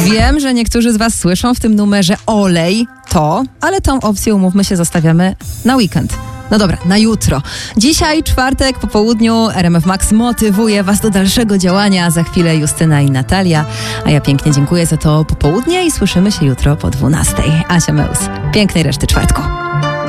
Wiem, że niektórzy z was słyszą w tym numerze olej, ale tą opcję, umówmy się, zostawiamy na weekend. No dobra, na jutro. Dzisiaj, czwartek, po południu, RMF Max motywuje was do dalszego działania. Za chwilę Justyna i Natalia. A ja pięknie dziękuję za to popołudnie i słyszymy się jutro po 12:00. Asia Meus. Pięknej reszty czwartku.